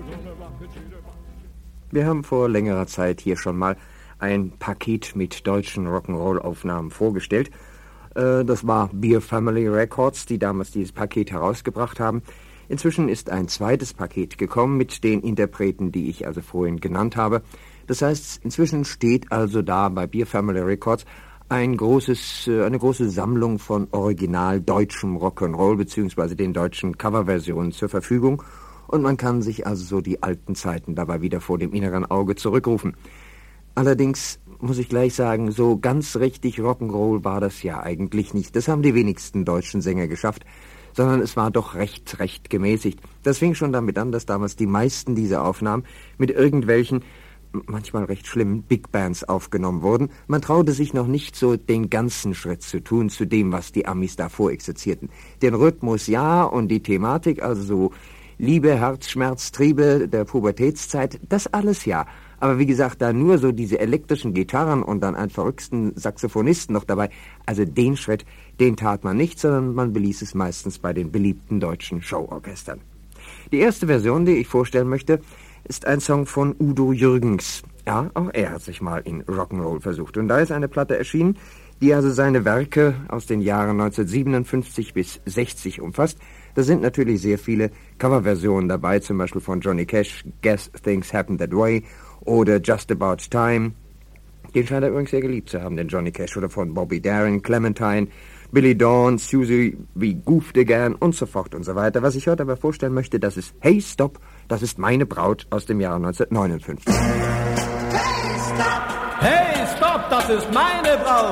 Wir haben vor längerer Zeit hier schon mal ein Paket mit deutschen Rock'n'Roll-Aufnahmen vorgestellt. Das war Beer Family Records, die damals dieses Paket herausgebracht haben. Inzwischen ist ein zweites Paket gekommen mit den Interpreten, die ich also vorhin genannt habe. Das heißt, inzwischen steht also da bei Beer Family Records eine große Sammlung von original deutschem Rock'n'Roll bzw. den deutschen Coverversionen zur Verfügung. Und man kann sich also so die alten Zeiten dabei wieder vor dem inneren Auge zurückrufen. Allerdings muss ich gleich sagen, so ganz richtig Rock'n'Roll war das ja eigentlich nicht. Das haben die wenigsten deutschen Sänger geschafft, sondern es war doch recht gemäßigt. Das fing schon damit an, dass damals die meisten dieser Aufnahmen mit irgendwelchen, manchmal recht schlimmen Big Bands aufgenommen wurden. Man traute sich noch nicht so den ganzen Schritt zu tun, zu dem, was die Amis da vorexerzierten. Den Rhythmus ja und die Thematik, also so Liebe, Herzschmerz, Triebe der Pubertätszeit, das alles ja. Aber wie gesagt, da nur so diese elektrischen Gitarren und dann einen verrückten Saxophonisten noch dabei, also den Schritt, den tat man nicht, sondern man beließ es meistens bei den beliebten deutschen Showorchestern. Die erste Version, die ich vorstellen möchte, ist ein Song von Udo Jürgens. Ja, auch er hat sich mal in Rock'n'Roll versucht. Und da ist eine Platte erschienen, die also seine Werke aus den Jahren 1957 bis 60 umfasst. Da sind natürlich sehr viele Coverversionen dabei, zum Beispiel von Johnny Cash, Guess Things Happen That Way oder Just About Time. Den scheint er übrigens sehr geliebt zu haben, den Johnny Cash, oder von Bobby Darin, Clementine, Billy Dawn, Susie wie Goofed Again und so fort und so weiter. Was ich heute aber vorstellen möchte, das ist Hey Stop, das ist meine Braut aus dem Jahre 1959. Hey Stop! Hey Stop, das ist meine Braut!